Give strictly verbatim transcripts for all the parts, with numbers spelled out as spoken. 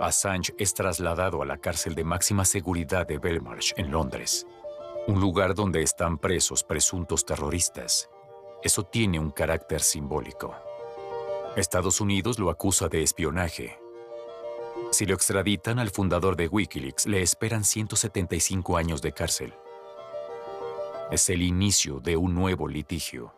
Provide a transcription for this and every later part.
Assange es trasladado a la cárcel de máxima seguridad de Belmarsh, en Londres, un lugar donde están presos presuntos terroristas. Eso tiene un carácter simbólico. Estados Unidos lo acusa de espionaje. Si lo extraditan al fundador de Wikileaks, le esperan ciento setenta y cinco años de cárcel. Es el inicio de un nuevo litigio.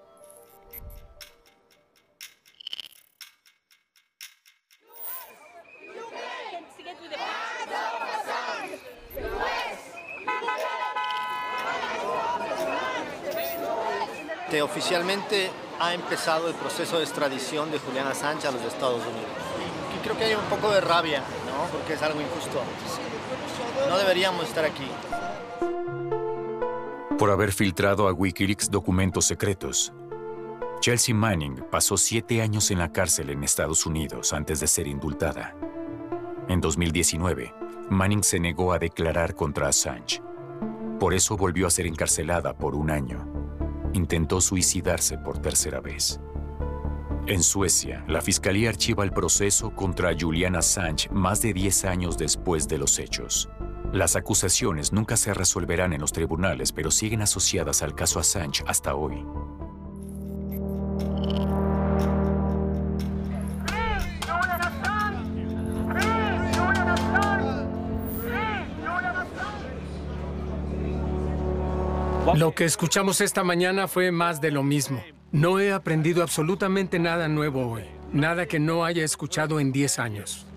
Oficialmente ha empezado el proceso de extradición de Julian Assange a los Estados Unidos. Y, y creo que hay un poco de rabia, ¿no? Porque es algo injusto. No deberíamos estar aquí. Por haber filtrado a Wikileaks documentos secretos, Chelsea Manning pasó siete años en la cárcel en Estados Unidos antes de ser indultada. En dos mil diecinueve, Manning se negó a declarar contra Assange. Por eso volvió a ser encarcelada por un año. Intentó suicidarse por tercera vez. En Suecia, la fiscalía archiva el proceso contra Julian Assange más de diez años después de los hechos. Las acusaciones nunca se resolverán en los tribunales, pero siguen asociadas al caso Assange hasta hoy. Lo que escuchamos esta mañana fue más de lo mismo. No he aprendido absolutamente nada nuevo hoy. Nada que no haya escuchado en diez años.